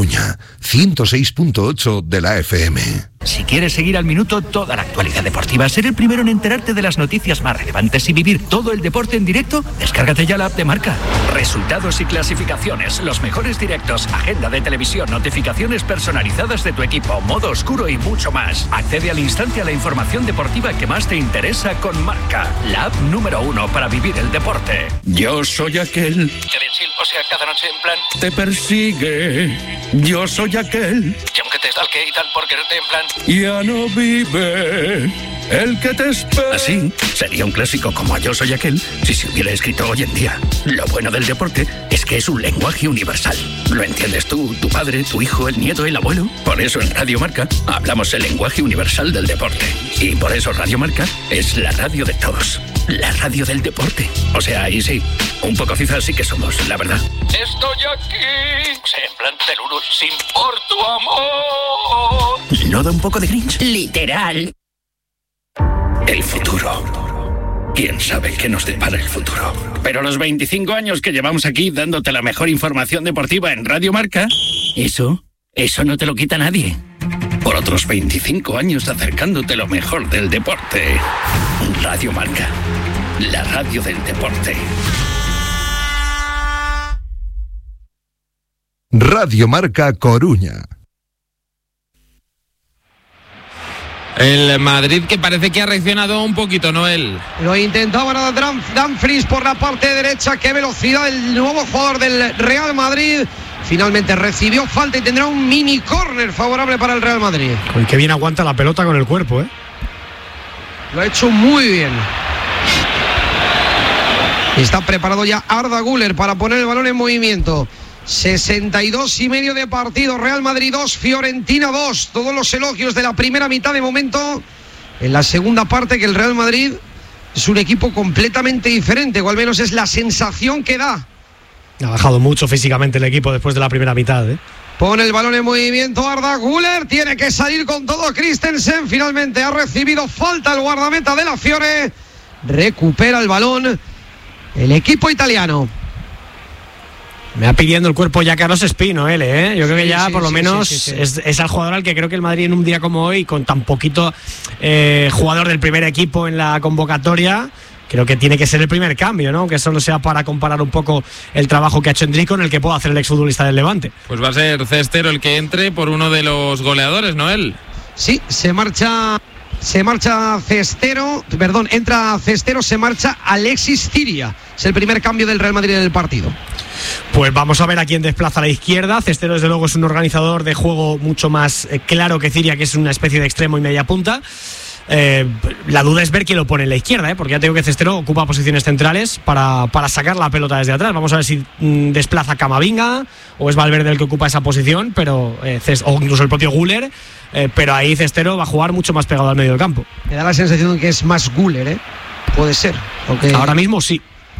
Coruña, 106.8 de la FM. Si quieres seguir al minuto toda la actualidad deportiva, ser el primero en enterarte de las noticias más relevantes y vivir todo el deporte en directo, descárgate ya la app de Marca. Resultados y clasificaciones, los mejores directos, agenda de televisión, notificaciones personalizadas de tu equipo, modo oscuro y mucho más. Accede al instante a la información deportiva que más te interesa con Marca, la app número 1 para vivir el deporte. Yo soy aquel O sea, cada noche en plan... te persigue. Yo soy aquel Y aunque te stalke y tal por quererte en plan... ya no vive el que te espera. Así, sería un clásico como Yo soy aquel si se hubiera escrito hoy en día. Lo bueno del deporte es que es un lenguaje universal. ¿Lo entiendes tú, tu padre, tu hijo, el nieto, el abuelo? Por eso en Radio Marca hablamos el lenguaje universal del deporte. Y por eso Radio Marca es la radio de todos. La radio del deporte. O sea, ahí sí, un poco cifras sí que somos, la verdad. Estoy aquí. O sea, en plan teluro, sin por tu amor. ¿No da un poco de cringe? Literal. El futuro. ¿Quién sabe qué nos depara el futuro? Pero los 25 años que llevamos aquí dándote la mejor información deportiva en Radio Marca, eso no te lo quita nadie. Por otros 25 años acercándote lo mejor del deporte. Radio Marca, la radio del deporte. Radio Marca Coruña. El Madrid que parece que ha reaccionado un poquito, Noel. Lo intentaban a Dumfries por la parte derecha. Qué velocidad el nuevo jugador del Real Madrid. Finalmente recibió falta y tendrá un mini córner favorable para el Real Madrid. Uy, qué bien aguanta la pelota con el cuerpo, ¿eh? Lo ha hecho muy bien. Está preparado ya Arda Güler para poner el balón en movimiento. 62,5 de partido, Real Madrid 2, Fiorentina 2. Todos los elogios de la primera mitad de momento. En la segunda parte que el Real Madrid es un equipo completamente diferente, o al menos es la sensación que da. Ha bajado mucho físicamente el equipo después de la primera mitad, ¿eh? Pone el balón en movimiento Arda Güler, tiene que salir con todo Christensen, finalmente ha recibido falta el guardameta de la Fiore, recupera el balón el equipo italiano. Me va pidiendo el cuerpo ya Carlos Espino, Yo creo que ya por lo menos sí. Es el jugador al que creo que el Madrid en un día como hoy, con tan poquito jugador del primer equipo en la convocatoria, creo que tiene que ser el primer cambio, ¿no? Que solo sea para comparar un poco el trabajo que ha hecho Endrick con el que puede hacer el exfutbolista del Levante. Pues va a ser Cestero el que entre por uno de los goleadores, Noel. Sí, entra Cestero, se marcha Alexis Ciria. Es el primer cambio del Real Madrid en el partido. Pues vamos a ver a quién desplaza a la izquierda. Cestero desde luego es un organizador de juego mucho más claro que Ciria, que es una especie de extremo y media punta. La duda es ver quién lo pone en la izquierda, porque ya tengo que Cestero ocupa posiciones centrales para sacar la pelota desde atrás. Vamos a ver si desplaza a Camavinga o es Valverde el que ocupa esa posición, pero o incluso el propio Güler, pero ahí Cestero va a jugar mucho más pegado al medio del campo. Me da la sensación de que es más Güler, puede ser, aunque ahora mismo sí.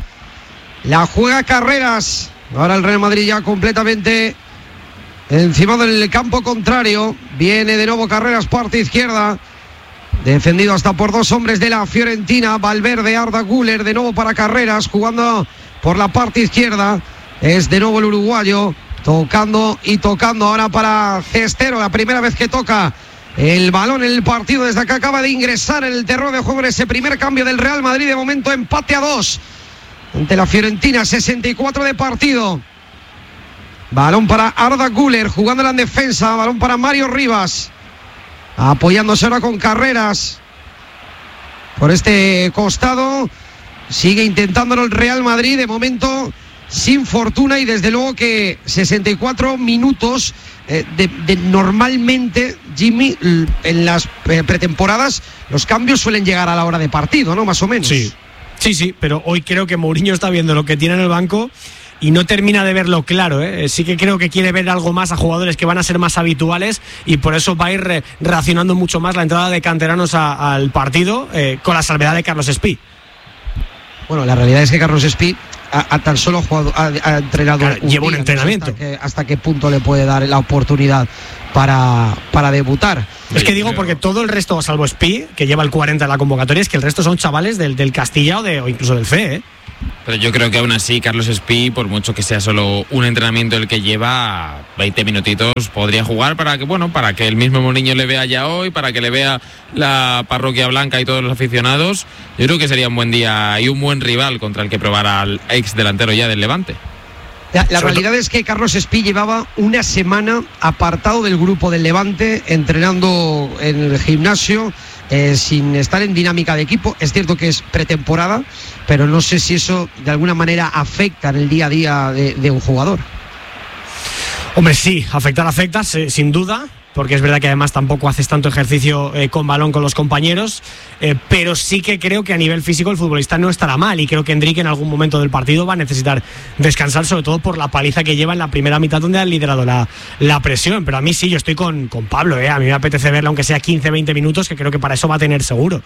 La juega Carreras. Ahora el Real Madrid ya completamente encima del campo contrario. Viene de nuevo Carreras, parte izquierda. Defendido hasta por dos hombres de la Fiorentina. Valverde, Arda Güler, de nuevo para Carreras, jugando por la parte izquierda. Es de nuevo el uruguayo, tocando ahora para Cestero. La primera vez que toca el balón en el partido desde acá. Acaba de ingresar en el terreno de juego en ese primer cambio del Real Madrid. De momento empate a 2 ante la Fiorentina, 64 de partido. Balón para Arda Güler, jugándola en defensa. Balón para Mario Rivas, apoyándose ahora con Carreras por este costado. Sigue intentándolo el Real Madrid, de momento sin fortuna, y desde luego que 64 minutos normalmente, Jimmy, en las pretemporadas los cambios suelen llegar a la hora de partido, ¿no? Más o menos. Sí, pero hoy creo que Mourinho está viendo lo que tiene en el banco y no termina de verlo claro, Sí que creo que quiere ver algo más a jugadores que van a ser más habituales, y por eso va a ir reaccionando mucho más la entrada de canteranos al partido, con la salvedad de Carlos Espí. Bueno, la realidad es que Carlos Espí ha tan solo jugado, ha entrenado. Claro, lleva un entrenamiento. No sé hasta qué punto le puede dar la oportunidad para debutar. Es que digo, porque todo el resto, salvo Espí, que lleva el 40 en la convocatoria, es que el resto son chavales del Castilla o incluso del CE, Pero yo creo que aún así Carlos Espí, por mucho que sea solo un entrenamiento el que lleva, 20 minutitos podría jugar para que el mismo Mourinho le vea ya hoy, para que le vea la parroquia blanca y todos los aficionados. Yo creo que sería un buen día y un buen rival contra el que probar al ex delantero ya del Levante. La realidad es que Carlos Espí llevaba una semana apartado del grupo del Levante, entrenando en el gimnasio, sin estar en dinámica de equipo. Es cierto que es pretemporada, pero no sé si eso de alguna manera afecta en el día a día de un jugador. Hombre, sí, afecta, sin duda, porque es verdad que además tampoco haces tanto ejercicio con balón con los compañeros, pero sí que creo que a nivel físico el futbolista no estará mal, y creo que Enrique en algún momento del partido va a necesitar descansar, sobre todo por la paliza que lleva en la primera mitad, donde ha liderado la presión. Pero a mí sí, yo estoy con Pablo, a mí me apetece verla aunque sea 15-20 minutos, que creo que para eso va a tener seguro.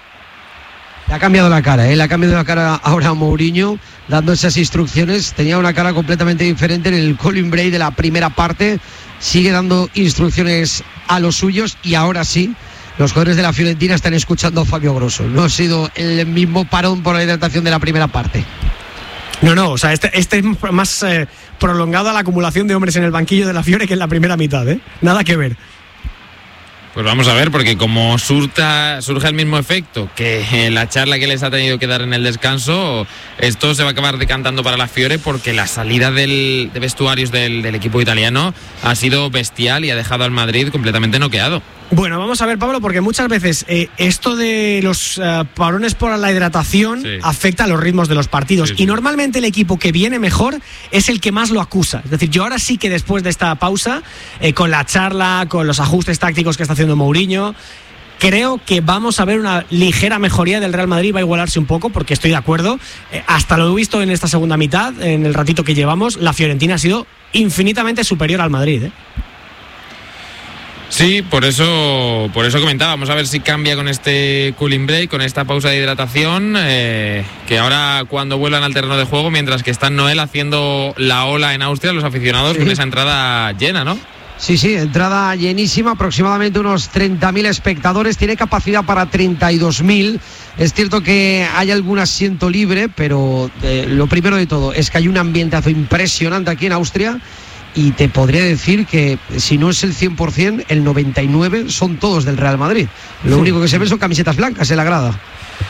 Le ha cambiado la cara, le ha cambiado la cara ahora a Mourinho, dando esas instrucciones. Tenía una cara completamente diferente en el Colin Bray de la primera parte. Sigue dando instrucciones a los suyos, y ahora sí, los jugadores de la Fiorentina están escuchando a Fabio Grosso. No ha sido el mismo parón por la hidratación de la primera parte. No, o sea, este es más prolongado a la acumulación de hombres en el banquillo de la Fiore que en la primera mitad, nada que ver. Pues vamos a ver, porque como surge el mismo efecto que la charla que les ha tenido que dar en el descanso, esto se va a acabar decantando para la Fiore, porque la salida de vestuarios del equipo italiano ha sido bestial y ha dejado al Madrid completamente noqueado. Bueno, vamos a ver, Pablo, porque muchas veces esto de los parones por la hidratación afecta a los ritmos de los partidos, y normalmente el equipo que viene mejor es el que más lo acusa. Es decir, yo ahora sí que después de esta pausa, con la charla, con los ajustes tácticos que está haciendo Mourinho, creo que vamos a ver una ligera mejoría del Real Madrid. Va a igualarse un poco, porque estoy de acuerdo, hasta lo he visto en esta segunda mitad, en el ratito que llevamos, la Fiorentina ha sido infinitamente superior al Madrid, Sí, por eso comentaba. Vamos a ver si cambia con este cooling break, con esta pausa de hidratación, que ahora cuando vuelvan al terreno de juego, mientras que está en Noel haciendo la ola en Austria, los aficionados con esa entrada llena, ¿no? Sí, entrada llenísima, aproximadamente unos 30.000 espectadores, tiene capacidad para 32.000. Es cierto que hay algún asiento libre, pero lo primero de todo es que hay un ambientazo impresionante aquí en Austria. Y te podría decir que si no es el 100%, el 99% son todos del Real Madrid. Lo único que se ve son camisetas blancas en la grada.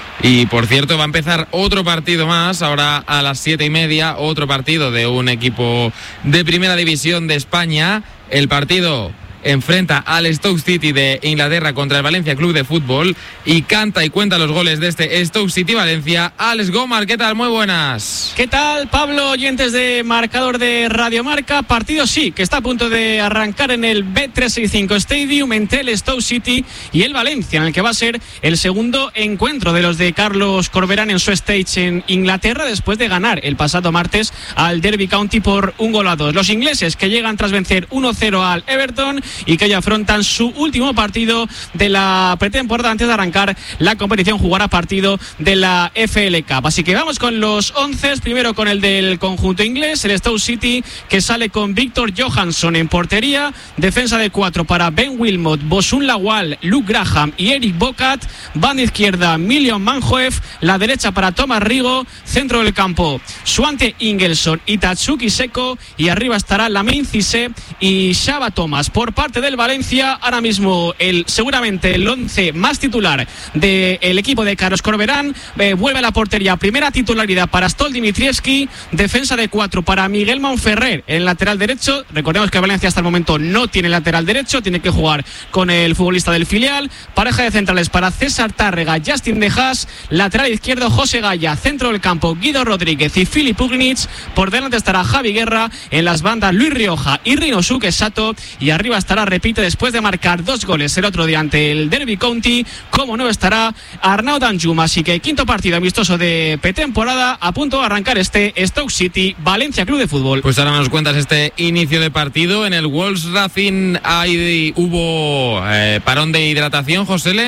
Y por cierto, va a empezar otro partido más, ahora a las 7:30, otro partido de un equipo de primera división de España. El partido enfrenta al Stoke City de Inglaterra contra el Valencia Club de Fútbol, y canta y cuenta los goles de este Stoke City Valencia Alex Gomar. ¿Qué tal? Muy buenas. ¿Qué tal, Pablo? Oyentes de Marcador de Radio Marca. Partido que está a punto de arrancar en el Bet365 Stadium entre el Stoke City y el Valencia, en el que va a ser el segundo encuentro de los de Carlos Corberán en su stage en Inglaterra, después de ganar el pasado martes al Derby County por 1-2. Los ingleses, que llegan tras vencer 1-0 al Everton y que hoy afrontan su último partido de la pretemporada antes de arrancar la competición, jugará partido de la FL Cup. Así que vamos con los 11, primero con el del conjunto inglés, el Stoke City, que sale con Víctor Johansson en portería, defensa de 4 para Ben Wilmot, Bosun Lawal, Luke Graham y Eric Bocat, banda izquierda Milion Manhoef, la derecha para Thomas Rigo, centro del campo Swante Ingelson y Tatsuki Seko, y arriba estará Lamine Cissé y Shaba Thomas. Por parte del Valencia, ahora mismo seguramente el 11 más titular del equipo de Carlos Corberán, vuelve a la portería, primera titularidad para Stol Dimitrievski, defensa de 4 para Miguel Monferrer en lateral derecho. Recordemos que Valencia hasta el momento no tiene lateral derecho, tiene que jugar con el futbolista del filial. Pareja de centrales para César Tárrega, Justin De Haas, lateral izquierdo José Gaya, centro del campo Guido Rodríguez y Filip Ugnich, por delante estará Javi Guerra, en las bandas Luis Rioja y Rinosuke Sato, y arriba estará, repite, después de marcar 2 goles el otro día ante el Derby County, como no estará Arnaud Danjuma. Así que quinto partido amistoso de pretemporada, a punto de arrancar este Stoke City Valencia Club de Fútbol. Pues ahora nos cuentas este inicio de partido. En el Wolves Racing hubo parón de hidratación, Josele.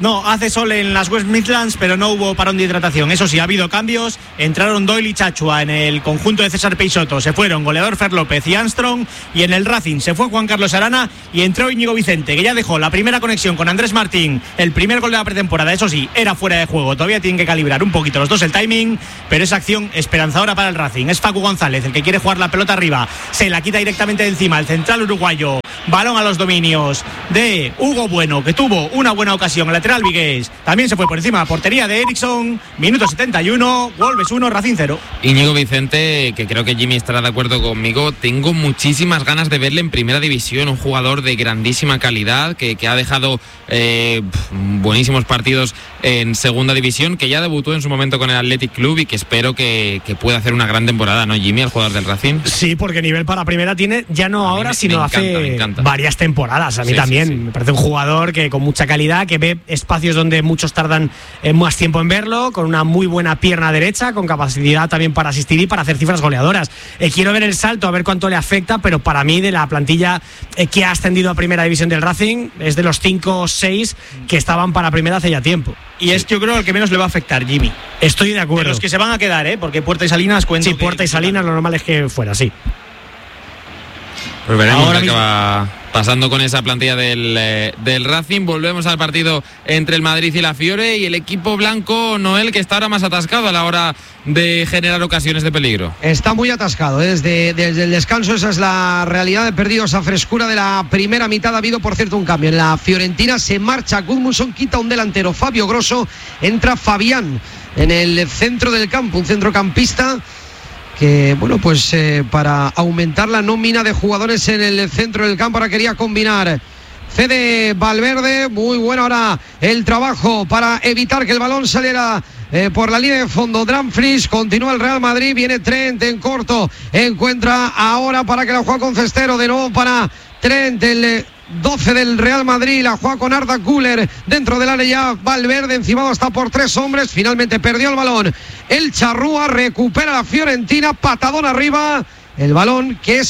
No, hace sol en las West Midlands, pero no hubo parón de hidratación. Eso sí, ha habido cambios. Entraron Doyle y Chachua en el conjunto de César Peixoto. Se fueron goleador Fer López y Armstrong. Y en el Racing se fue Juan Carlos Arana y entró Íñigo Vicente, que ya dejó la primera conexión con Andrés Martín. El primer gol de la pretemporada, eso sí, era fuera de juego. Todavía tienen que calibrar un poquito los dos el timing, pero esa acción esperanzadora para el Racing. Es Facu González el que quiere jugar la pelota arriba. Se la quita directamente de encima el central uruguayo. Balón a los dominios de Hugo Bueno, que tuvo una buena ocasión. El lateral Vigués también se fue por encima de la portería de Eriksson. Minuto 71, Wolves 1, Racing 0. Íñigo Vicente, que creo que Jimmy estará de acuerdo conmigo, tengo muchísimas ganas de verle en primera división. Un jugador de grandísima calidad que ha dejado buenísimos partidos en segunda división, que ya debutó en su momento con el Athletic Club y que espero que pueda hacer una gran temporada, ¿no, Jimmy, el jugador del Racing? Sí, porque nivel para primera tiene, ya no ahora, sino hace varias temporadas. A mí también. Sí. Me parece un jugador que con mucha calidad, que ve espacios donde muchos tardan más tiempo en verlo, con una muy buena pierna derecha, con capacidad también para asistir y para hacer cifras goleadoras. Quiero ver el salto, a ver cuánto le afecta, pero para mí, de la plantilla que ha ascendido a primera división del Racing, es de los 5 o 6 que estaban para primera hace ya tiempo. Y es, yo creo, el que menos le va a afectar, Jimmy. Estoy de acuerdo. De los que se van a quedar, porque Puerta y Salinas cuentan. Sí, Puerta y Salinas, lo normal es que fuera, sí. Pues veremos qué va pasando con esa plantilla del Racing. Volvemos al partido entre el Madrid y la Fiore, y el equipo blanco, Noel, que está ahora más atascado a la hora de generar ocasiones de peligro. Está muy atascado, desde el descanso. Esa es la realidad. De perdido esa frescura de la primera mitad. Ha habido, por cierto, un cambio en la Fiorentina. Se marcha Gudmundsson, quita un delantero, Fabio Grosso, entra Fabián en el centro del campo, un centrocampista que, bueno, pues para aumentar la nómina de jugadores en el centro del campo, ahora quería combinar Fede Valverde. Muy bueno ahora el trabajo para evitar que el balón saliera por la línea de fondo. Dumfries, continúa el Real Madrid, viene Trent en corto, encuentra ahora para que la juegue con Cestero, de nuevo para Trent, el 12 del Real Madrid, la juega con Arda Güler dentro del área ya. Valverde encimado hasta por 3 hombres, finalmente perdió el balón el Charrúa, recupera la Fiorentina, patadón arriba, el balón que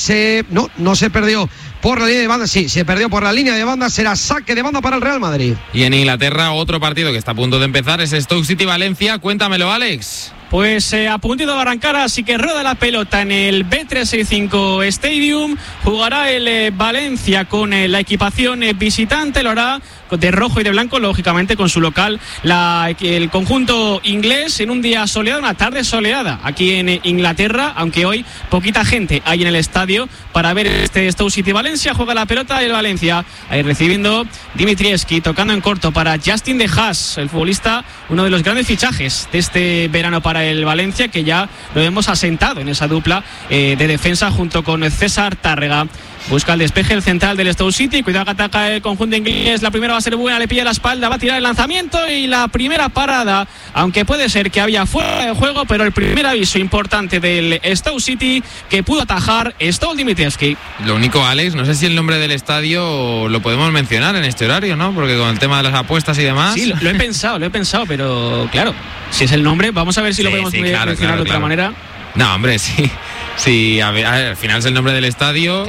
no se perdió por la línea de banda, sí, se perdió por la línea de banda, será saque de banda para el Real Madrid. Y en Inglaterra, otro partido que está a punto de empezar es Stoke City-Valencia. Cuéntamelo, Alex. Pues a puntito de arrancar, así que rueda la pelota en el Bet365 Stadium. Jugará el Valencia con la equipación visitante, lo hará de rojo y de blanco, lógicamente con su local el conjunto inglés, en un día soleado, una tarde soleada aquí en Inglaterra, aunque hoy poquita gente hay en el estadio para ver este Stoke City Valencia. Juega la pelota el Valencia, ahí recibiendo Dimitrievski, tocando en corto para Justin De Haas, el futbolista, uno de los grandes fichajes de este verano para el Valencia, que ya lo hemos asentado en esa dupla de defensa junto con César Tárrega. Busca el despeje el central del Stoke City, cuidado que ataca el conjunto inglés, la primera va a ser buena, le pilla la espalda, va a tirar el lanzamiento y la primera parada, aunque puede ser que había fuera de juego, pero el primer aviso importante del Stoke City que pudo atajar Stoke Dimitrievski. Lo único, Alex, no sé si el nombre del estadio lo podemos mencionar en este horario, ¿no? Porque con el tema de las apuestas y demás. Sí, lo he pensado, pero claro, si es el nombre, vamos a ver si lo podemos mencionar de otra manera. No, hombre, sí, al final es el nombre del estadio.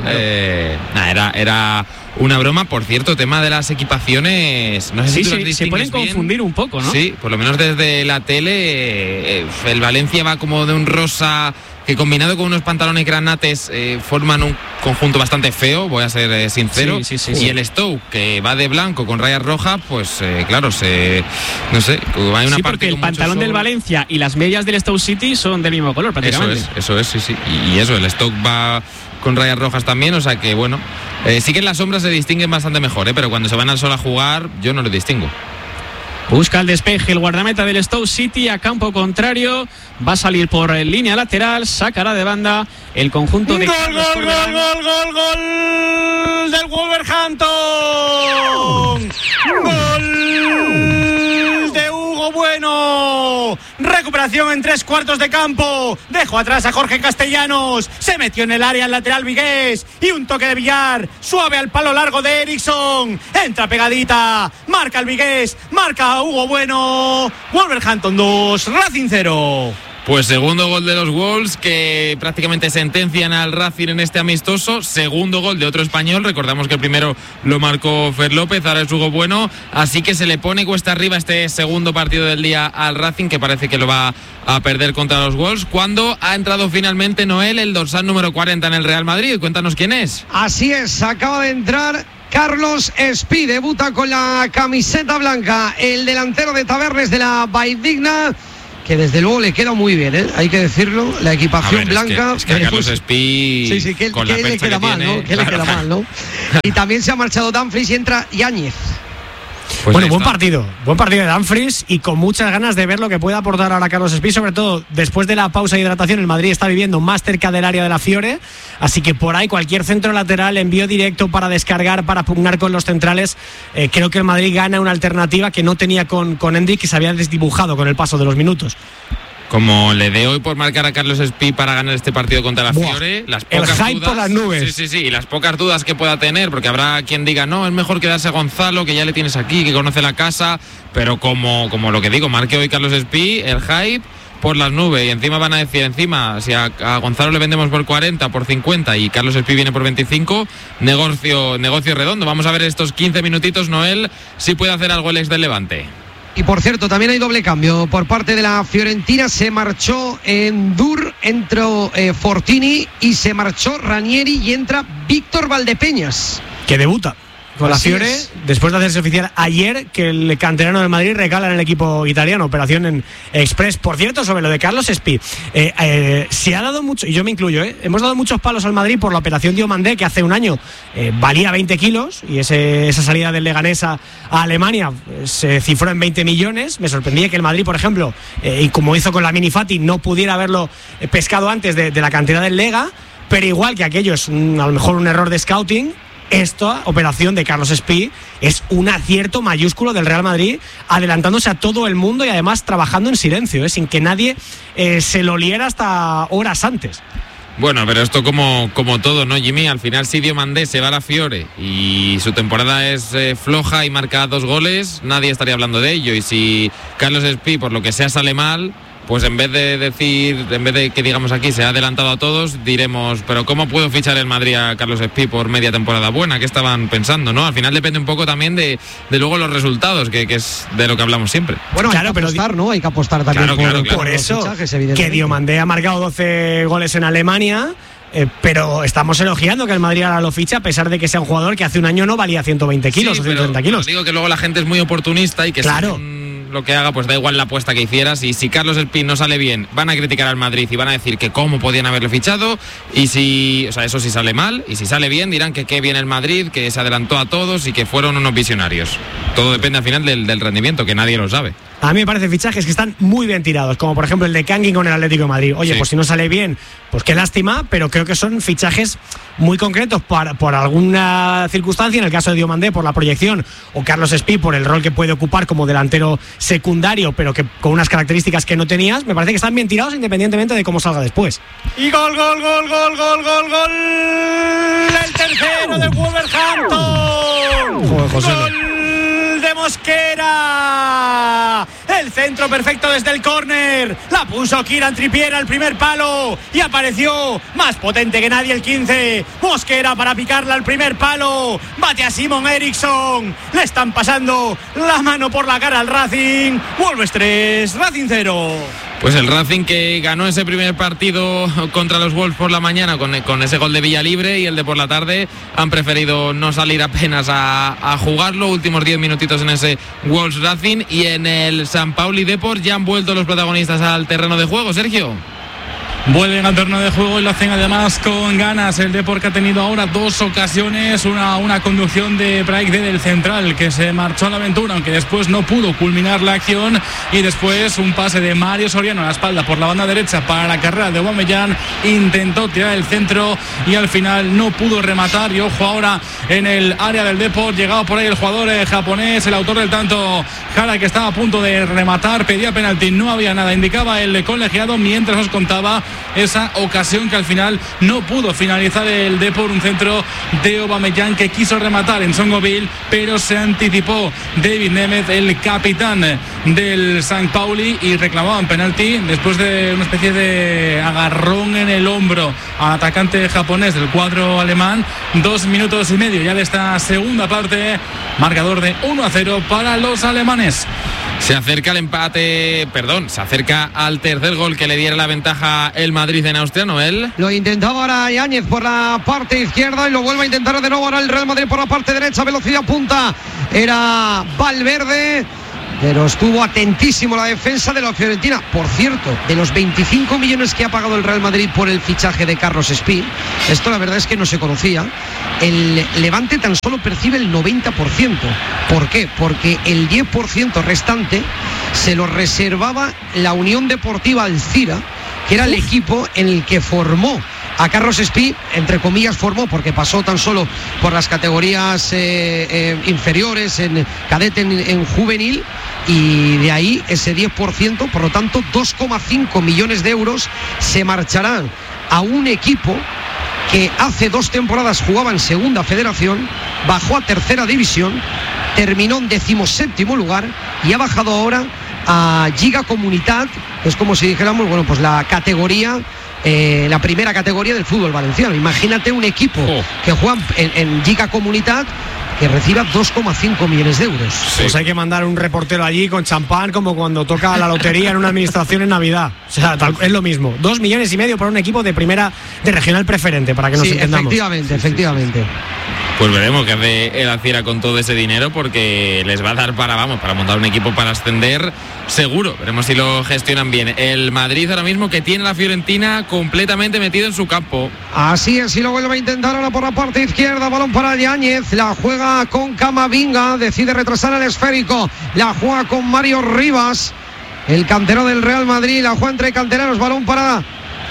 Claro. Era una broma. Por cierto, tema de las equipaciones, no sé si se pueden confundir un poco, ¿no? Sí, por lo menos desde la tele, el Valencia va como de un rosa que, combinado con unos pantalones granates, forman un conjunto bastante feo, voy a ser sincero. Sí. Y el Stoke, que va de blanco con rayas rojas, pues claro, no sé, hay una parte porque el pantalón del Valencia y las medias del Stoke City son del mismo color prácticamente. Eso es, sí. Y eso, el Stoke va con rayas rojas también, o sea que bueno, sí que en las sombras se distinguen bastante mejor, pero cuando se van al sol a jugar yo no lo distingo. Busca el despeje el guardameta del Stoke City a campo contrario, va a salir por línea lateral, sacará de banda el conjunto de... ¡Gol del Wolverhampton! ¡Gol de Hugo Bueno! Recuperación en 3 cuartos de campo, dejó atrás a Jorge Castellanos, se metió en el área el lateral Vigués y un toque de Villar, suave al palo largo de Eriksson, entra pegadita, marca el Vigués, marca Hugo Bueno. Wolverhampton 2, Racing 0. Pues segundo gol de los Wolves, que prácticamente sentencian al Racing en este amistoso. Segundo gol de otro español. Recordamos que el primero lo marcó Fer López, ahora es Hugo Bueno. Así que se le pone cuesta arriba este segundo partido del día al Racing, que parece que lo va a perder contra los Wolves. Cuando ha entrado finalmente Noel, el dorsal número 40 en el Real Madrid. Cuéntanos quién es. Así es, acaba de entrar Carlos Espí, debuta con la camiseta blanca, el delantero de Tabernes de la Valldigna, que desde luego le queda muy bien, ¿eh? Hay que decirlo, la equipación blanca. Es que a Carlos Espí, sí, que con la le queda mal, tiene, ¿no? Que le queda mal, ¿no? Y también se ha marchado Dumfries y entra Yáñez. Pues bueno, buen partido de Dumfries y con muchas ganas de ver lo que puede aportar ahora Carlos Espí, sobre todo después de la pausa de hidratación. El Madrid está viviendo más cerca del área de la Fiore, así que por ahí cualquier centro lateral, envío directo para descargar, para pugnar con los centrales. Creo que el Madrid gana una alternativa que no tenía con Endrick, que se había desdibujado con el paso de los minutos. Como le dé hoy por marcar a Carlos Espí para ganar este partido contra la Fiore, las pocas el hype dudas, por las nubes. Sí, y las pocas dudas que pueda tener, porque habrá quien diga, no, es mejor quedarse a Gonzalo, que ya le tienes aquí, que conoce la casa, pero como lo que digo, marque hoy Carlos Espí, el hype por las nubes, y encima van a decir, si a Gonzalo le vendemos por 40, por 50 y Carlos Espí viene por 25, negocio redondo. Vamos a ver estos 15 minutitos, Noel, si puede hacer algo el ex del Levante. Y por cierto, también hay doble cambio por parte de la Fiorentina. Se marchó Endur, entró Fortini y se marchó Ranieri y entra Víctor Valdepeñas, que debuta con la Fiore, después de hacerse oficial ayer que el canterano del Madrid recala en el equipo italiano, operación en Express. Por cierto, sobre lo de Carlos Espí, se ha dado mucho, y yo me incluyo, hemos dado muchos palos al Madrid por la operación Diomandé, que hace un año valía 20 kilos, y esa salida del Leganés a Alemania se cifró en 20 millones. Me sorprendía que el Madrid, por ejemplo, y como hizo con la Mini Fati, no pudiera haberlo pescado antes de la cantidad del Lega, pero igual que aquello es a lo mejor un error de scouting, esta operación de Carlos Espí es un acierto mayúsculo del Real Madrid, adelantándose a todo el mundo y además trabajando en silencio, sin que nadie se lo oliera hasta horas antes. Bueno, pero esto como todo, ¿no, Jimmy? Al final, si Diomandé se va a la Fiore y su temporada es floja y marca 2 goles, nadie estaría hablando de ello. Y si Carlos Espí, por lo que sea, sale mal, pues en vez de que digamos aquí se ha adelantado a todos, diremos, pero ¿cómo puedo fichar el Madrid a Carlos Espí por media temporada buena? ¿Qué estaban pensando, no? Al final depende un poco también de luego los resultados, que es de lo que hablamos siempre. Bueno, claro, hay que apostar, ¿no? Hay que apostar también por eso, fichajes, que Diomandé ha marcado 12 goles en Alemania. Pero estamos elogiando que el Madrid ahora lo ficha, a pesar de que sea un jugador que hace un año no valía 120 kilos o 130 kilos. Digo que luego la gente es muy oportunista y que lo que haga, pues da igual la apuesta que hicieras. Y si Carlos Espí no sale bien, van a criticar al Madrid y van a decir que cómo podían haberlo fichado. Y eso sí sale mal. Y si sale bien, dirán que qué bien el Madrid, que se adelantó a todos y que fueron unos visionarios. Todo depende al final del rendimiento, que nadie lo sabe. A mí me parecen fichajes que están muy bien tirados, como por ejemplo el de Kangin con el Atlético de Madrid. Oye, pues si no sale bien, pues qué lástima, pero creo que son fichajes muy concretos por alguna circunstancia, en el caso de Diomandé por la proyección, o Carlos Espí por el rol que puede ocupar como delantero secundario, pero que con unas características que no tenías. Me parece que están bien tirados independientemente de cómo salga después. Y gol. El tercero de Wolverhampton. Joder, José. Gol de Mosquera. El centro perfecto desde el córner. La puso Kieran Trippier al primer palo y apareció más potente que nadie el 15. Mosquera para picarla al primer palo. Bate a Simon Eriksson. Le están pasando la mano por la cara al Racing. Wolves 3, Racing 0. Pues el Racing que ganó ese primer partido contra los Wolves por la mañana con ese gol de Villalibre, y el de por la tarde han preferido no salir apenas a jugarlo. Últimos 10 minutitos en ese Wolves Racing, y en el San Pauli Depor ya han vuelto los protagonistas al terreno de juego. Sergio. Vuelven al terreno de juego y lo hacen además con ganas. El Depor, que ha tenido ahora 2 ocasiones, una conducción de Braik del central, que se marchó a la aventura, aunque después no pudo culminar la acción, y después un pase de Mario Soriano a la espalda por la banda derecha para la carrera de Aubameyang. Intentó tirar el centro y al final no pudo rematar. Y ojo ahora en el área del Depor, llegado por ahí el jugador japonés, el autor del tanto, Hara, que estaba a punto de rematar, pedía penalti, no había nada, indicaba el colegiado, mientras os contaba esa ocasión que al final no pudo finalizar el Depor, un centro de Aubameyang que quiso rematar en Songoville, pero se anticipó David Nemeth, el capitán del St. Pauli, y reclamaban penalti después de una especie de agarrón en el hombro al atacante japonés del cuadro alemán. 2 minutos y medio ya de esta segunda parte, marcador de 1-0 para los alemanes. Se acerca el empate, se acerca al tercer gol que le diera la ventaja el Madrid en Austria, Noel. Lo intentaba ahora Yáñez por la parte izquierda y lo vuelve a intentar de nuevo ahora el Real Madrid por la parte derecha, velocidad punta. Era Valverde, pero estuvo atentísimo la defensa de la Fiorentina. Por cierto, de los 25 millones que ha pagado el Real Madrid por el fichaje de Carlos Espí, esto la verdad es que no se conocía, el Levante tan solo percibe el 90%. ¿Por qué? Porque el 10% restante se lo reservaba la Unión Deportiva Alcira, que era el equipo en el que formó a Carlos Espí, entre comillas formó, porque pasó tan solo por las categorías inferiores, en cadete, en juvenil, y de ahí ese 10%, por lo tanto 2,5 millones de euros se marcharán a un equipo que hace 2 temporadas jugaba en segunda federación, bajó a tercera división, terminó en 17º lugar y ha bajado ahora a Lliga Comunitat, que es como si dijéramos, bueno, pues la categoría, la primera categoría del fútbol valenciano. Imagínate un equipo que juega en Lliga Comunitat que reciba 2,5 millones de euros. Sí. Pues hay que mandar un reportero allí con champán, como cuando toca la lotería en una administración en Navidad. O sea, es lo mismo. 2,5 millones para un equipo de primera, de regional preferente, para que nos entendamos. Efectivamente. Pues veremos qué hace el Alcira con todo ese dinero, porque les va a dar para montar un equipo para ascender seguro. Veremos si lo gestionan bien. El Madrid ahora mismo, que tiene la Fiorentina completamente metido en su campo. Así es, y lo vuelve a intentar ahora por la parte izquierda, balón para Yáñez, la juega con Camavinga, decide retrasar el esférico, la juega con Mario Rivas, el canterano del Real Madrid, la juega entre canteranos, balón para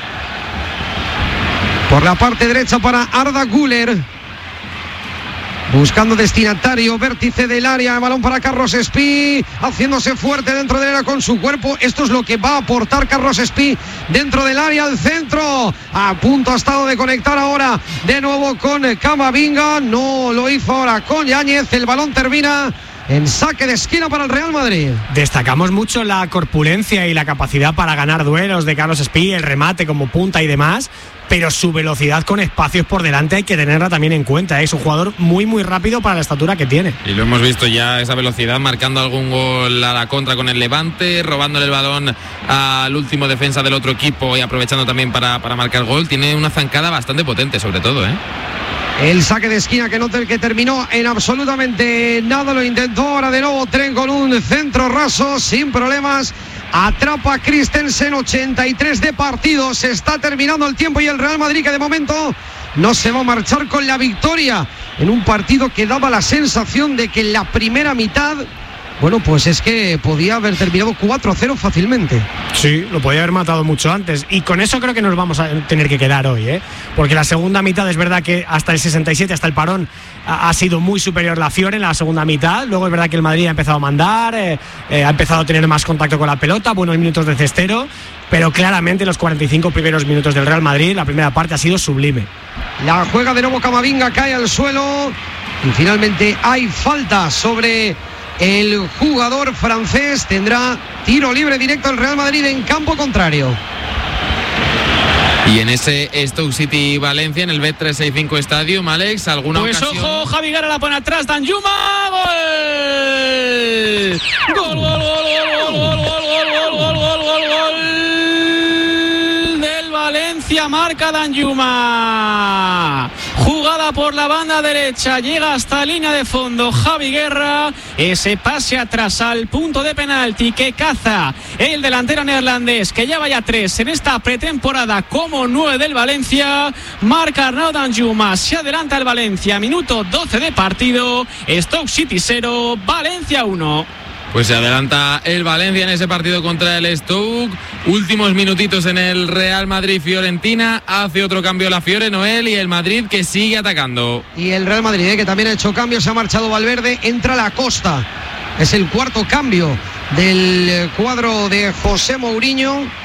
por la parte derecha para Arda Güler, buscando destinatario, vértice del área, balón para Carlos Espí, haciéndose fuerte dentro del área con su cuerpo. Esto es lo que va a aportar Carlos Espí dentro del área, al centro, a punto ha estado de conectar ahora de nuevo con Camavinga, no lo hizo ahora con Yáñez, el balón termina en saque de esquina para el Real Madrid. Destacamos mucho la corpulencia y la capacidad para ganar duelos de Carlos Espí, el remate como punta y demás, pero su velocidad con espacios por delante hay que tenerla también en cuenta. Es un jugador muy muy rápido para la estatura que tiene. Y lo hemos visto ya, esa velocidad, marcando algún gol a la contra con el Levante, robándole el balón al último defensa del otro equipo y aprovechando también para marcar gol. Tiene una zancada bastante potente, sobre todo, El saque de esquina que terminó en absolutamente nada. Lo intentó ahora de nuevo Tren con un centro raso sin problemas. Atrapa Christensen, 83 de partido. Se está terminando el tiempo y el Real Madrid, que de momento no se va a marchar con la victoria en un partido que daba la sensación de que en la primera mitad, bueno, pues es que podía haber terminado 4-0 fácilmente. Sí, lo podía haber matado mucho antes. Y con eso creo que nos vamos a tener que quedar hoy, porque la segunda mitad es verdad que hasta el 67, hasta el parón, ha sido muy superior la Fiore en la segunda mitad. Luego es verdad que el Madrid ha empezado a mandar, ha empezado a tener más contacto con la pelota, buenos minutos de cestero, pero claramente los 45 primeros minutos del Real Madrid, la primera parte ha sido sublime. La juega de nuevo Camavinga, cae al suelo y finalmente hay falta sobre el jugador francés. Tendrá tiro libre directo el Real Madrid en campo contrario. Y en ese Stoke City Valencia, en el Bet365 Stadium, Alex, ¿alguna ocasión? Pues ojo, Javi Guerra la pone atrás, Danjuma, gol. Gol, gol, gol, gol, gol, gol, gol, gol, gol, gol del Valencia, marca Danjuma. Jugada por la banda derecha, llega hasta línea de fondo Javi Guerra, ese pase atrás al punto de penalti que caza el delantero neerlandés, que ya vaya 3 en esta pretemporada como 9 del Valencia. Marca Arnaud Danjuma, se adelanta el Valencia, minuto 12 de partido. Stoke City 0, Valencia 1. Pues se adelanta el Valencia en ese partido contra el Stoke. Últimos minutitos en el Real Madrid-Fiorentina. Hace otro cambio la Fiore, Noel, y el Madrid que sigue atacando. Y el Real Madrid, que también ha hecho cambios. Se ha marchado Valverde, entra la Costa. Es el cuarto cambio del cuadro de José Mourinho.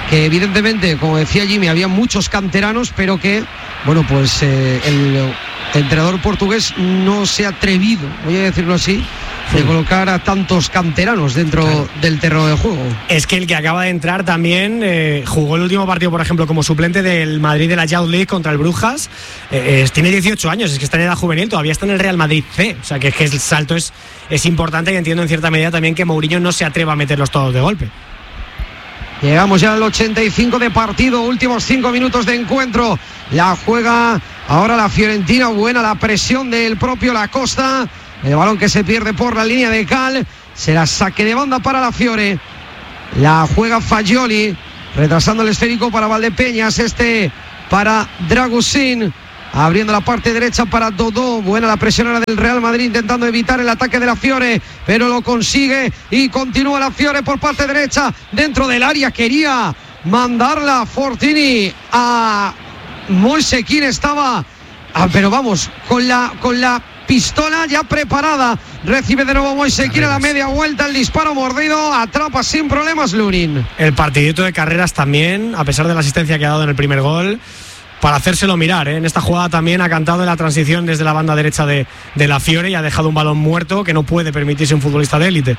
que evidentemente, como decía Jimmy, había muchos canteranos, pero que, bueno, pues el entrenador portugués no se ha atrevido, voy a decirlo así, de colocar a tantos canteranos dentro del terreno de juego. Es que el que acaba de entrar también jugó el último partido, por ejemplo, como suplente del Madrid de la Youth League contra el Brujas. Tiene 18 años, es que está en edad juvenil, todavía está en el Real Madrid C. O sea, que el salto es importante, y entiendo en cierta medida también que Mourinho no se atreva a meterlos todos de golpe. Llegamos ya al 85 de partido, últimos 5 minutos de encuentro. La juega ahora la Fiorentina, buena la presión del propio Lacosta. El balón que se pierde por la línea de cal. Será saque de banda para la Fiore. La juega Fagioli, retrasando el esférico para Valdepeñas. Para Dragusin. Abriendo la parte derecha para Dodó. Buena la presión ahora del Real Madrid, intentando evitar el ataque de la Fiore, pero lo consigue y continúa la Fiore por parte derecha dentro del área. Quería mandarla Fortini a Moise Kean, estaba pero vamos, con la pistola ya preparada. Recibe de nuevo Moise Kean a la media vuelta, el disparo mordido, atrapa sin problemas Lunin. El partidito de Carreras también, a pesar de la asistencia que ha dado en el primer gol, para hacérselo mirar, ¿eh? En esta jugada también ha cantado en la transición desde la banda derecha de la Fiore y ha dejado un balón muerto que no puede permitirse un futbolista de élite.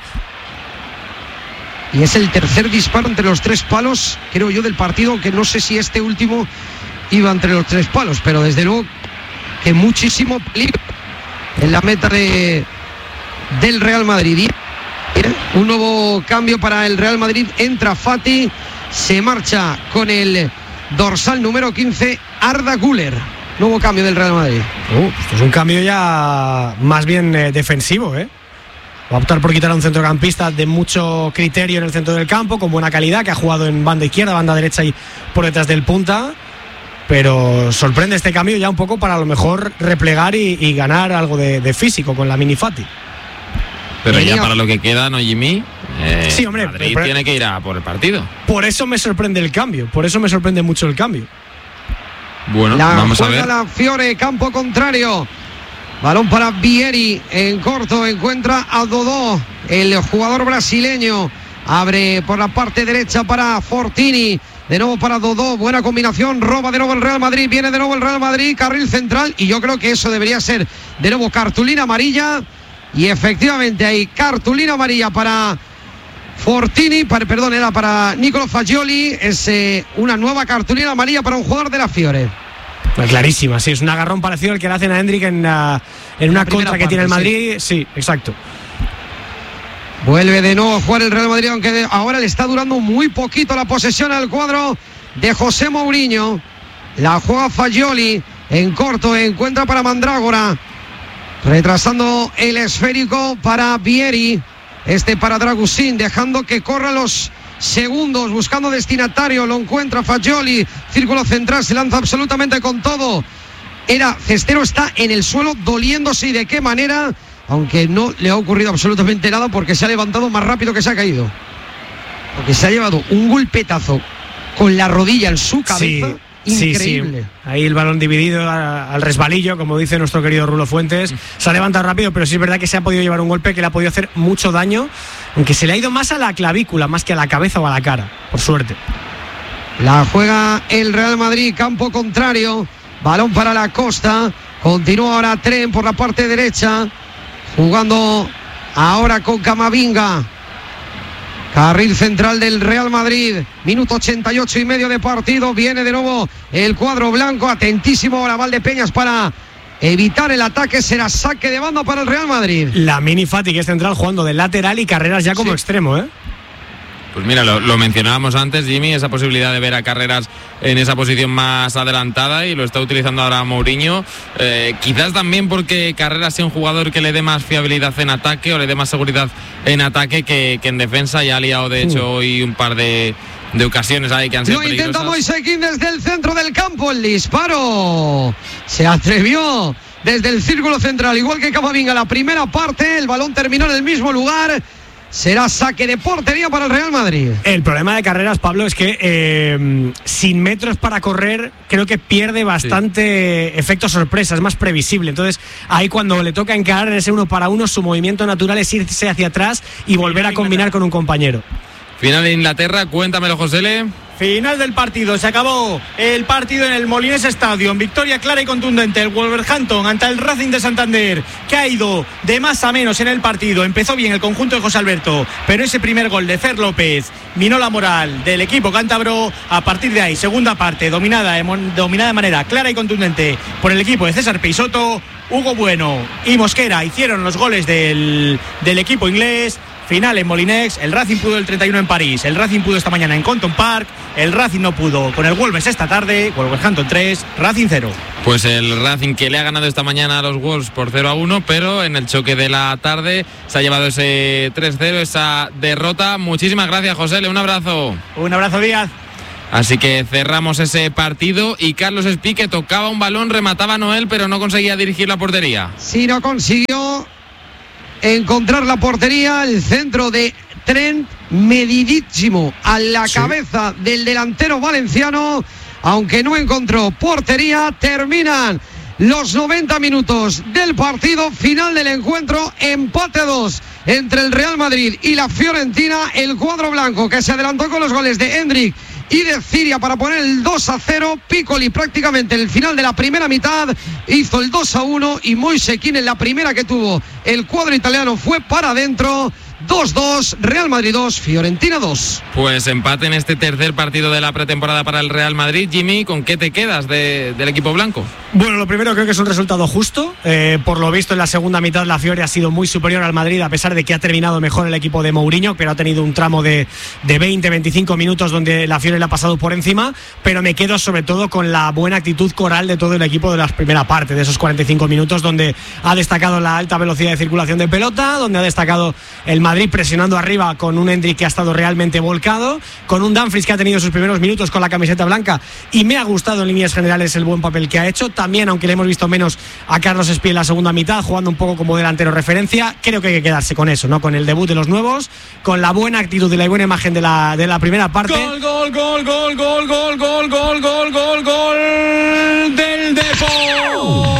Y es el tercer disparo entre los 3 palos, creo yo, del partido, que no sé si este último iba entre los 3 palos, pero desde luego que muchísimo peligro en la meta del Real Madrid. Un nuevo cambio para el Real Madrid, entra Fati, se marcha con el dorsal número 15 Arda Güler. Nuevo cambio del Real Madrid. Esto es un cambio ya más bien defensivo, ¿eh? Va a optar por quitar a un centrocampista de mucho criterio en el centro del campo, con buena calidad, que ha jugado en banda izquierda, banda derecha y por detrás del punta. Pero sorprende este cambio ya un poco para a lo mejor replegar y ganar algo de físico con la Mini Fati. Pero ya para lo que queda, ¿no, Jimmy? Sí, hombre, Madrid tiene que ir a por el partido. Por eso me sorprende el cambio, por eso me sorprende mucho el cambio. Bueno, vamos a ver. La Fiore, campo contrario. Balón para Vieri en corto, encuentra a Dodó, el jugador brasileño. Abre por la parte derecha para Fortini. De nuevo para Dodó, buena combinación, roba de nuevo el Real Madrid, viene de nuevo el Real Madrid, carril central, y yo creo que eso debería ser de nuevo cartulina amarilla. Y efectivamente hay cartulina amarilla para Fortini, era para Nicolo Fagioli. Es una nueva cartulina amarilla para un jugador de la Fiore. Clarísima, sí, es un agarrón parecido al que le hacen a Hendrik en una contra que tiene el Madrid. Sí, exacto. Vuelve de nuevo a jugar el Real Madrid, aunque ahora le está durando muy poquito la posesión al cuadro de José Mourinho. La juega Fagioli en corto, encuentra para Mandrágora, retrasando el esférico para Vieri, para Dragusin, dejando que corra los segundos, buscando destinatario, lo encuentra Fagioli, círculo central, se lanza absolutamente con todo. Cestero está en el suelo doliéndose, y de qué manera, aunque no le ha ocurrido absolutamente nada, porque se ha levantado más rápido que se ha caído, porque se ha llevado un golpetazo con la rodilla en su cabeza. Sí, increíble. Sí. Ahí el balón dividido al resbalillo, como dice nuestro querido Rulo Fuentes. Se ha levantado rápido, pero sí es verdad que se ha podido llevar un golpe que le ha podido hacer mucho daño, aunque se le ha ido más a la clavícula, más que a la cabeza o a la cara, por suerte. La juega el Real Madrid, campo contrario, balón para la Costa, continúa ahora Tren por la parte derecha, jugando ahora con Camavinga. Carril central del Real Madrid, minuto 88 y medio de partido. Viene de nuevo el cuadro blanco, atentísimo ahora Valdepeñas para evitar el ataque. Será saque de banda para el Real Madrid. La Mini Fati, que es central, jugando de lateral, y Carreras ya como extremo, ¿eh? Pues mira, lo mencionábamos antes, Jimmy, esa posibilidad de ver a Carreras en esa posición más adelantada, y lo está utilizando ahora Mourinho. Quizás también porque Carreras sea un jugador que le dé más fiabilidad en ataque, o le dé más seguridad en ataque que en defensa. Ya ha liado, de hecho, hoy un par de ocasiones ahí que han sido peligrosas. Lo intenta Moise Kean desde el centro del campo, el disparo. Se atrevió desde el círculo central, igual que Camavinga la primera parte. El balón terminó en el mismo lugar. Será saque de portería para el Real Madrid. El problema de Carreras, Pablo, es que sin metros para correr, creo que pierde bastante efecto sorpresa, es más previsible. Entonces, ahí cuando le toca encarar en ese 1 para 1, su movimiento natural es irse hacia atrás y volver a combinar con un compañero. Final de Inglaterra, cuéntamelo, Josele. Final del partido, se acabó el partido en el Molinés Stadium. Victoria clara y contundente el Wolverhampton ante el Racing de Santander, que ha ido de más a menos en el partido. Empezó bien el conjunto de José Alberto, pero ese primer gol de Fer López minó la moral del equipo cántabro. A partir de ahí, segunda parte dominada de manera clara y contundente por el equipo de César Peixoto. Hugo Bueno y Mosquera hicieron los goles del equipo inglés. Final en Molineux. El Racing pudo el 31 en París, el Racing pudo esta mañana en Compton Park, el Racing no pudo con el Wolves esta tarde. Wolverhampton 3, Racing 0. Pues el Racing, que le ha ganado esta mañana a los Wolves por 0-1, pero en el choque de la tarde se ha llevado ese 3-0, esa derrota. Muchísimas gracias, José, un abrazo. Un abrazo, Díaz. Así que cerramos ese partido y Carlos Espí, que tocaba un balón, remataba a Noel, pero no conseguía dirigir la portería. Sí, no consiguió encontrar la portería. El centro de Trent, medidísimo a la cabeza del delantero valenciano, aunque no encontró portería. Terminan los 90 minutos del partido, final del encuentro, empate 2 entre el Real Madrid y la Fiorentina. El cuadro blanco, que se adelantó con los goles de Hendrik y de Ciria para poner el 2-0. Piccoli prácticamente en el final de la primera mitad hizo el 2-1 y Moise Kean en la primera que tuvo el cuadro italiano fue para adentro. 2-2, Real Madrid 2, Fiorentina 2. Pues empate en este tercer partido de la pretemporada para el Real Madrid. Jimmy, ¿con qué te quedas del equipo blanco? Bueno, lo primero, creo que es un resultado justo. Por lo visto, en la segunda mitad la Fiore ha sido muy superior al Madrid, a pesar de que ha terminado mejor el equipo de Mourinho, pero ha tenido un tramo de 20-25 minutos donde la Fiore le ha pasado por encima. Pero me quedo sobre todo con la buena actitud coral de todo el equipo de la primera parte, de esos 45 minutos, donde ha destacado la alta velocidad de circulación de pelota, donde ha destacado el Madrid presionando arriba con un Hendrik que ha estado realmente volcado, con un Dumfries que ha tenido sus primeros minutos con la camiseta blanca y me ha gustado en líneas generales el buen papel que ha hecho. También, aunque le hemos visto menos a Carlos Espí en la segunda mitad, jugando un poco como delantero referencia, creo que hay que quedarse con eso, ¿no? Con el debut de los nuevos, con la buena actitud y la buena imagen de la primera parte. Gol del Depor.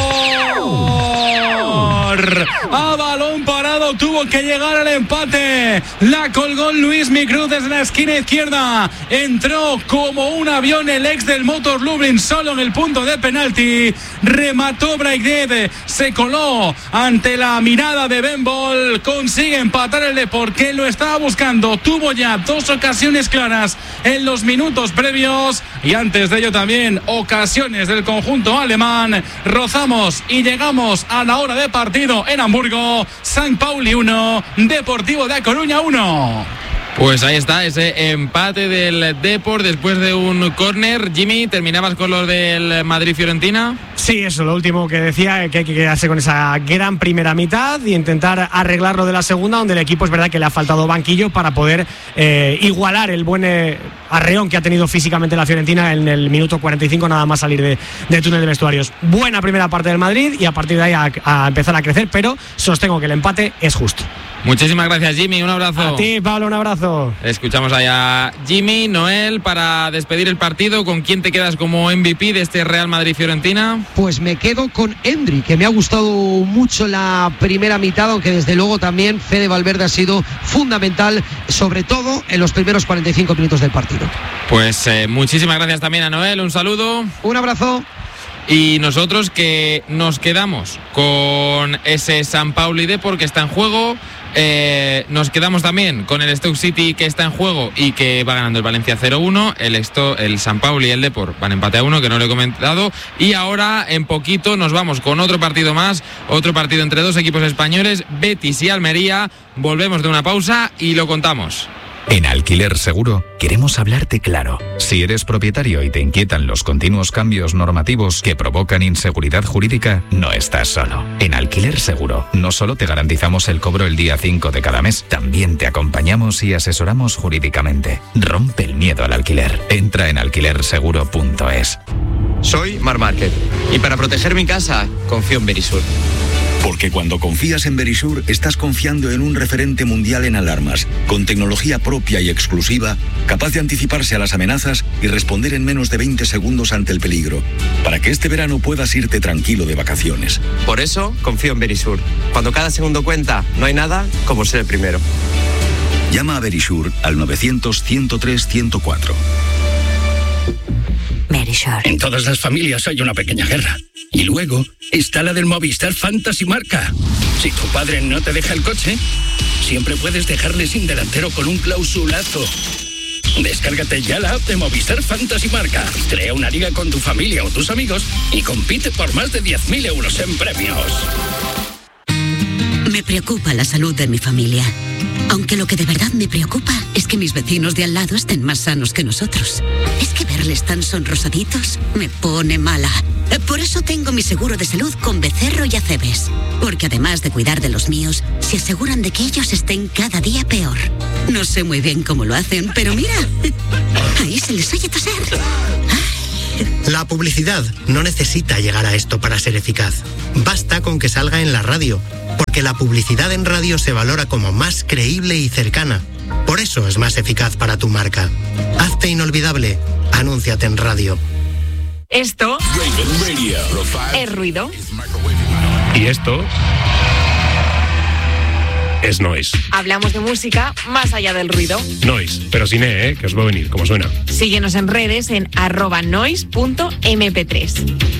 A balón parado tuvo que llegar al empate. La colgó Luismi Cruz desde la esquina izquierda. Entró como un avión el ex del Motor Lublin solo en el punto de penalti. Remató Braithwaite, se coló ante la mirada de Ben Bol. Consigue empatar el Depor, que lo estaba buscando. Tuvo ya dos ocasiones claras en los minutos previos y antes de ello también ocasiones del conjunto alemán. Rozamos y llegamos a la hora de partido en Hamburgo. San Pauli 1, Deportivo de A Coruña 1. Pues ahí está ese empate del Depor después de un córner. Jimmy, ¿terminabas con lo del Madrid-Fiorentina? Sí, eso, lo último que decía, que hay que quedarse con esa gran primera mitad y intentar arreglarlo de la segunda, donde el equipo es verdad que le ha faltado banquillo para poder igualar el buen arreón que ha tenido físicamente la Fiorentina en el minuto 45 nada más salir de túnel de vestuarios. Buena primera parte del Madrid y a partir de ahí a empezar a crecer, pero sostengo que el empate es justo. Muchísimas gracias, Jimmy, un abrazo. A ti, Pablo, un abrazo. Escuchamos allá a Jimmy. Noel, para despedir el partido, ¿con quién te quedas como MVP de este Real Madrid-Fiorentina? Pues me quedo con Hendrik, que me ha gustado mucho la primera mitad, aunque desde luego también Fede Valverde ha sido fundamental, sobre todo en los primeros 45 minutos del partido. Pues muchísimas gracias también a Noel, un saludo. Un abrazo. Y nosotros que nos quedamos con ese San Pauli Depor que está en juego. Nos quedamos también con el Stoke City, que está en juego y que va ganando el Valencia 0-1. El San Pauli y el Depor van empate a 1, que no lo he comentado. Y ahora en poquito nos vamos con otro partido más, otro partido entre dos equipos españoles, Betis y Almería. Volvemos de una pausa y lo contamos. En Alquiler Seguro queremos hablarte claro. Si eres propietario y te inquietan los continuos cambios normativos que provocan inseguridad jurídica, no estás solo. En Alquiler Seguro no solo te garantizamos el cobro el día 5 de cada mes, también te acompañamos y asesoramos jurídicamente. Rompe el miedo al alquiler. Entra en alquilerseguro.es. Soy Marc Márquez y para proteger mi casa confío en Verisur. Porque cuando confías en Verisur, estás confiando en un referente mundial en alarmas, con tecnología propia y exclusiva, capaz de anticiparse a las amenazas y responder en menos de 20 segundos ante el peligro, para que este verano puedas irte tranquilo de vacaciones. Por eso, confío en Verisur. Cuando cada segundo cuenta, no hay nada como ser el primero. Llama a Verisur al 900 103 104. Verisure. En todas las familias hay una pequeña guerra. Y luego está la del Movistar Fantasy Marca. Si tu padre no te deja el coche, siempre puedes dejarle sin delantero con un clausulazo. Descárgate ya la app de Movistar Fantasy Marca. Crea una liga con tu familia o tus amigos y compite por más de 10.000 euros en premios. Me preocupa la salud de mi familia. Aunque lo que de verdad me preocupa es que mis vecinos de al lado estén más sanos que nosotros. Es que verles tan sonrosaditos me pone mala. Por eso tengo mi seguro de salud con Becerro y Acebes. Porque además de cuidar de los míos, se aseguran de que ellos estén cada día peor. No sé muy bien cómo lo hacen, pero mira, ahí se les oye toser. La publicidad no necesita llegar a esto para ser eficaz. Basta con que salga en la radio, porque la publicidad en radio se valora como más creíble y cercana. Por eso es más eficaz para tu marca. Hazte inolvidable. Anúnciate en radio. Esto es ruido. Y esto es noise. Hablamos de música más allá del ruido. Noise, pero sin que os va a venir, como suena. Síguenos en redes en @noise.mp3.